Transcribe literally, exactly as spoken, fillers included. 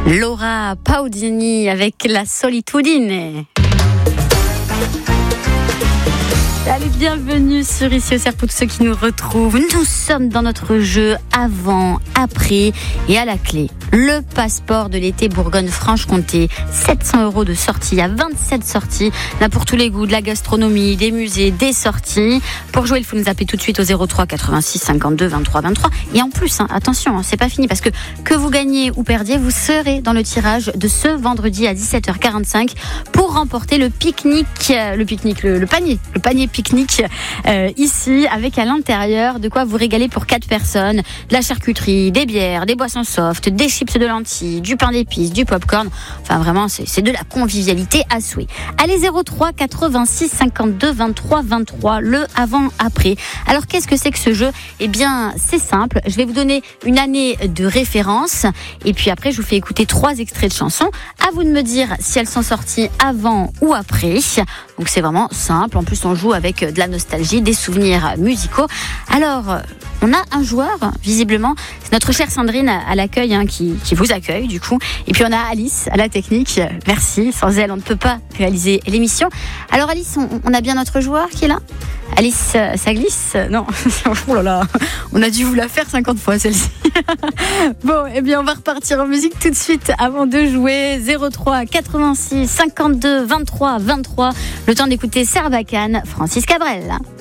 Laura Pausini avec La Solitudine. Allez, bienvenue sur Ici au Cerf pour tous ceux qui nous retrouvent. Nous sommes dans notre jeu avant, après et à la clé. Le passeport de l'été Bourgogne-Franche-Comté. sept cents euros de sortie. Il y a vingt-sept sorties. Là, pour tous les goûts, de la gastronomie, des musées, des sorties. Pour jouer, il faut nous appeler tout de suite au zéro trois quatre-vingt-six cinquante-deux vingt-trois vingt-trois. Et en plus, hein, attention, hein, c'est pas fini parce que que vous gagnez ou perdiez, vous serez dans le tirage de ce vendredi à dix-sept heures quarante-cinq pour remporter le pique-nique, le pique-nique, le, le panier, le panier pique-nique euh, ici avec à l'intérieur de quoi vous régaler pour quatre personnes, de la charcuterie, des bières, des boissons soft, des chips de lentilles, du pain d'épices, du popcorn. Enfin vraiment c'est, c'est de la convivialité à souhait. Allez, zéro trois quatre-vingt-six cinquante-deux vingt-trois vingt-trois, le avant après. Alors qu'est-ce que c'est que ce jeu? Eh bien c'est simple, je vais vous donner une année de référence et puis après je vous fais écouter trois extraits de chansons. À vous de me dire si elles sont sorties avant ou après. Donc c'est vraiment simple, en plus on joue avec de la nostalgie, des souvenirs musicaux. Alors, on a un joueur, visiblement, c'est notre chère Sandrine à l'accueil hein, qui, qui vous accueille du coup. Et puis on a Alice à la technique, merci, sans elle on ne peut pas réaliser l'émission. Alors Alice, on, on a bien notre joueur qui est là? Alice, ça glisse? Non, oh là là, on a dû vous la faire cinquante fois celle-ci. Bon, eh bien on va repartir en musique tout de suite avant de jouer. Zéro trois quatre-vingt-six cinquante-deux vingt-trois vingt-trois, le temps d'écouter Sarbacane, Francis Cabrel.